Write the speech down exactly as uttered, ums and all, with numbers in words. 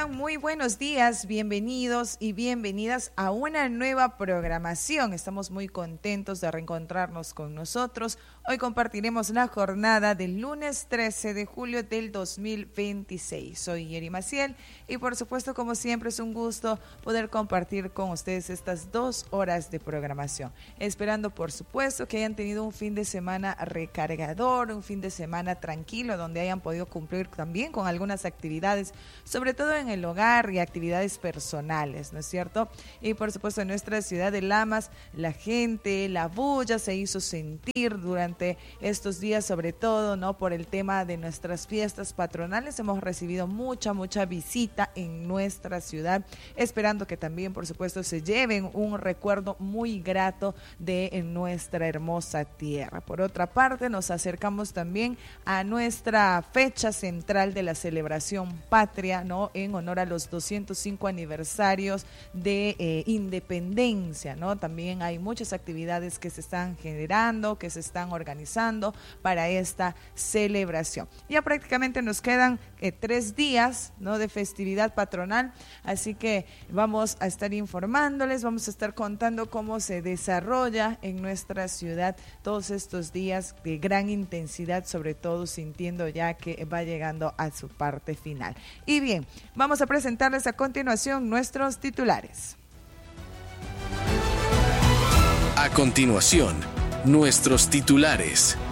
están? Muy buenos días, bienvenidos y bienvenidas a una nueva programación. Estamos muy contentos de reencontrarnos con nosotros. Hoy compartiremos la jornada del lunes trece de julio del dos mil veintiséis. Soy Yeri Maciel y por supuesto, como siempre, es un gusto poder compartir con ustedes estas dos horas de programación. Esperando, por supuesto, que hayan tenido un fin de semana recargador, un fin de semana tranquilo, donde hayan podido cumplir también con algunas actividades, sobre todo en el hogar y actividades personales, ¿no es cierto? Y por supuesto, en nuestra ciudad de Lamas, la gente, la bulla se hizo sentir durante estos días, sobre todo, ¿no? Por el tema de nuestras fiestas patronales. Hemos recibido mucha, mucha visita en nuestra ciudad, esperando que también, por supuesto, se lleven un recuerdo muy grato de nuestra hermosa tierra. Por otra parte, nos acercamos también a nuestra fecha central de la celebración patria, ¿no? En honor a los doscientos cinco aniversarios de eh, independencia, ¿no? También hay muchas actividades que se están generando, que se están organizando para esta celebración. Ya prácticamente nos quedan eh, tres días, ¿no? De festividad patronal, así que vamos a estar informándoles, vamos a estar contando cómo se desarrolla en nuestra ciudad todos estos días de gran intensidad, sobre todo sintiendo ya que va llegando a su parte final. Y bien, vamos a presentarles a continuación nuestros titulares. A continuación, nuestros titulares.